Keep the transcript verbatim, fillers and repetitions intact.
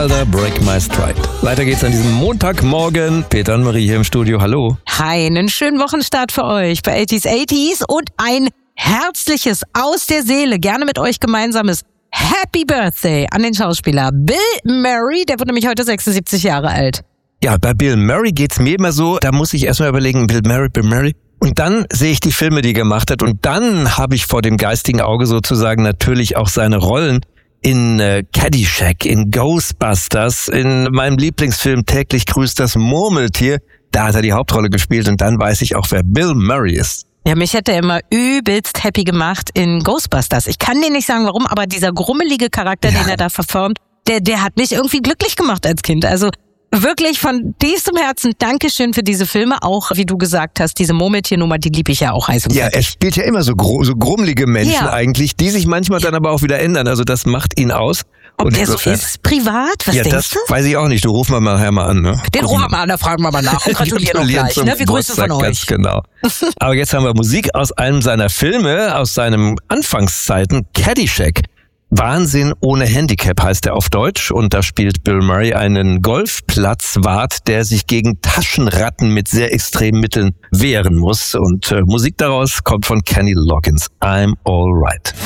Wilder, Break My Stride. Weiter geht's an diesem Montagmorgen. Peter und Marie hier im Studio, hallo. Hi, einen schönen Wochenstart für euch bei achtziger achtziger und ein herzliches, aus der Seele, gerne mit euch gemeinsames Happy Birthday an den Schauspieler Bill Murray, der wird nämlich heute sechsundsiebzig Jahre alt. Ja, bei Bill Murray geht's mir immer so, da muss ich erstmal überlegen, Bill Murray, Bill Murray. Und dann sehe ich die Filme, die er gemacht hat, und dann habe ich vor dem geistigen Auge sozusagen natürlich auch seine Rollen in äh, Caddyshack, in Ghostbusters, in meinem Lieblingsfilm Täglich grüßt das Murmeltier. Da hat er die Hauptrolle gespielt und dann weiß ich auch, wer Bill Murray ist. Ja, mich hätte er immer übelst happy gemacht in Ghostbusters. Ich kann dir nicht sagen, warum, aber dieser grummelige Charakter, ja. den er da verformt, der, der hat mich irgendwie glücklich gemacht als Kind. Also wirklich von tiefstem Herzen Dankeschön für diese Filme. Auch, wie du gesagt hast, diese Murmeltiernummer, die liebe ich ja auch heiß und Ja, fertig. er spielt ja immer so, gro- so grummelige Menschen Ja. eigentlich, die sich manchmal dann aber auch wieder ändern. Also das macht ihn aus. Ob Und der so insofern- ist, privat? Was ja, denkst das du? weiß ich auch nicht. Du ruf mal nachher mal an. Ne? Den rufen wir mal an, da fragen wir mal nach und gratulieren auch gleich. zum Ne? Wir grüßen von Geburtstag, euch. Ganz genau. Aber jetzt haben wir Musik aus einem seiner Filme, aus seinen Anfangszeiten, Caddyshack. Wahnsinn ohne Handicap heißt er auf Deutsch, und da spielt Bill Murray einen Golfplatzwart, der sich gegen Taschenratten mit sehr extremen Mitteln wehren muss. Und äh, Musik daraus kommt von Kenny Loggins. I'm Alright.